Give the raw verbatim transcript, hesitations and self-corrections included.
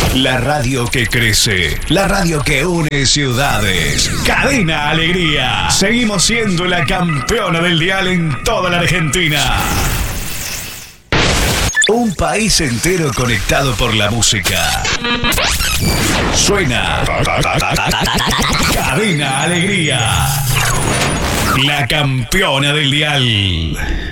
La radio que crece, la radio que une ciudades. Cadena Alegría. Seguimos siendo la campeona del dial en toda la Argentina. Un país entero conectado por la música. Suena Cadena Alegría. La campeona del dial.